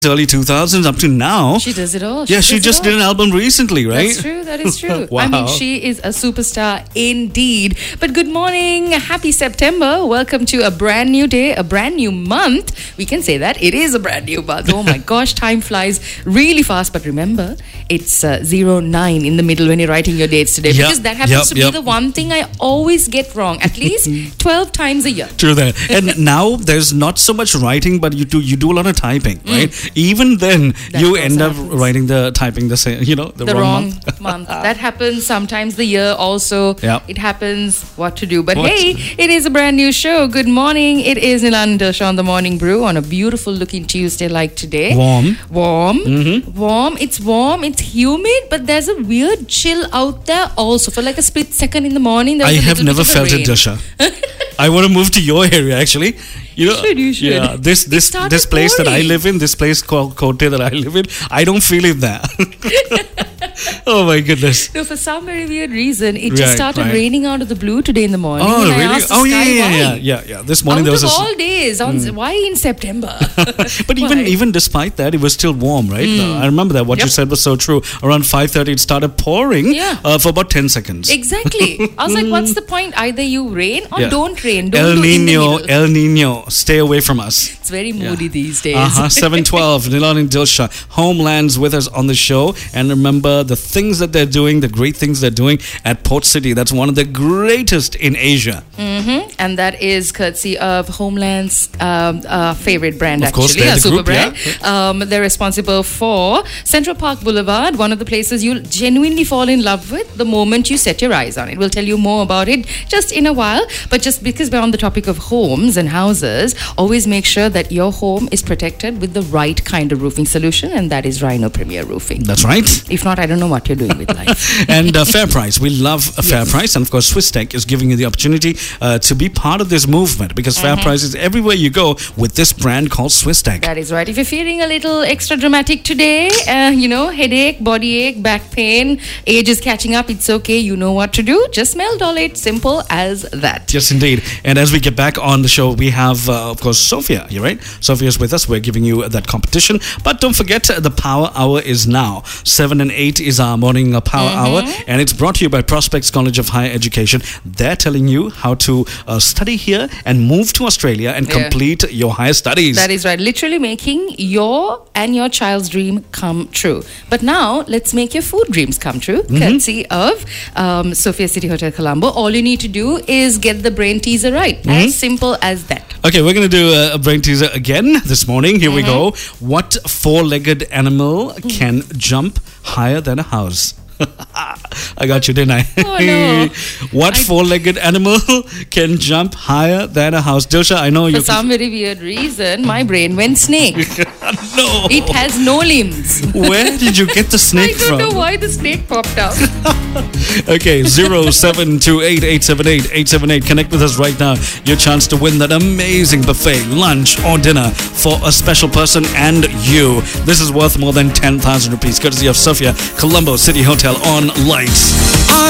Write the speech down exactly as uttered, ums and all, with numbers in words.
early two thousands up to now. She does it all. She yeah, she does just it did all. an album recently, right? That's true. That is true. Wow. I mean, she is a superstar indeed. But good morning. Happy September. Welcome to a brand new day, a brand new month. We can say that. It is a brand new month. Oh my gosh, time flies really fast. But remember, it's uh, zero nine in the middle when you're writing your dates today. Yep, Because that happens yep, to be yep. the one thing I always get wrong. At least twelve times a year. True that. And now there's not so much writing, but you do you do a lot of typing, right? Even then, That you also end up happens. writing the typing the same, you know, the, The wrong, wrong month. month. That happens sometimes the year also. Yep. It happens. What to do? But What? hey, it is a brand new show. Good morning. It is Nilan Dilsha on the Morning Brew on a beautiful looking Tuesday like today. Warm. Warm. Mm-hmm. Warm. It's warm. It's humid, but there's a weird chill out there also. For like a split second in the morning, there's I a have little never bit of a felt it, rain. Dilsha. I want to move to your area actually. You know, You should, you should. Yeah, this It this started this place that I pouring. live in, this place called Kote that I live in, I don't feel it there. Oh my goodness. No, for some very weird reason, it just Right, started right. raining out of the blue today in the morning. Oh and I really? asked the Oh yeah, sky yeah, why. yeah, yeah, yeah. This morning Out there was of a. all days, on why in September? But even Why? even despite that, it was still warm, right? Uh, I remember that. What you Yep. said was so true. Around five thirty, it started pouring Yeah. uh, for about ten seconds. Exactly. I was like, what's the point? Either you rain or Yeah. don't rain. Don't El do in the Nino, middle. El Nino, stay away from us. It's very moody these days. Uh-huh. seven twelve, Nilan and Dilsha. Homeland's with us on the show. And remember the things that they're doing, the great things they're doing at Port City. That's one of the greatest in Asia. hmm And that is courtesy of Homeland's um, uh, favorite brand, Of actually, course, they're a the super group, brand. Um, they're responsible for Central Park Boulevard, one of the places you'll genuinely fall in love with the moment you set your eyes on it. We'll tell you more about it just in a while. But just because we're on the topic of homes and houses, always make sure that your home is protected with the right kind of roofing solution, and that is Rhino Premier Roofing. That's right. If not, I don't know what you're doing with life. And uh, Fair Price. We love a Fair Price. And of course, Swiss Tech is giving you the opportunity uh, to be part of this movement because Fair Price is everywhere you go with this brand called Swiss Tech. That is right. If you're feeling a little extra dramatic today, uh, you know, headache, body ache, back pain, age is catching up, it's okay. You know what to do. Just smell Dolate. Simple as that. Yes, indeed. And as we get back on the show, we have, uh, of course, Sophia. You right? Sophia's with us. We're giving you that competition. But don't forget, uh, the Power Hour is now. seven and eight is our morning uh, Power Hour. And it's brought to you by Prospects College of Higher Education. They're telling you how to uh, study here and move to Australia and Yeah. complete your higher studies. That is right. Literally making your and your child's dream come true. But now, let's make your food dreams come true. Courtesy of um, Sophia City Hotel Colombo. All you need to do is get the brain teaser right. As simple as that. Okay, we're going to do a, a brain teaser again this morning. Here we go. What four-legged animal can jump higher than a house? I got you, didn't I? Oh, no. What I- four-legged animal can jump higher than a house? Dilsha, I know For you. some very weird reason, my brain went snake. No. It has no limbs. Where did you get the I snake don't from? know why the snake popped out. Okay, zero seven two eight eight seven eight eight seven eight. Connect with us right now. Your chance to win that amazing buffet, lunch or dinner for a special person and you. This is worth more than ten thousand rupees, courtesy of Sophia Colombo City Hotel on Lights.